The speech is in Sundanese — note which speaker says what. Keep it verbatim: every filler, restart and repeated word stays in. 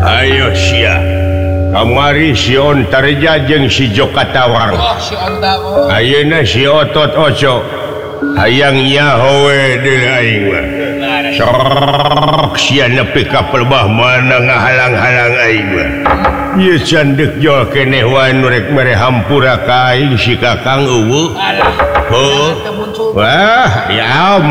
Speaker 1: Ayo si kamari sion tarjajeng si Jokatawang Ayeuna si otot oco hayang Yahwe deui sok sia nepi ka pelbah mana ngahalang-halang aing mah ieu candek jol keneh wae nu rek mere hampura ka aing si Kakang eueuh heuh wah ya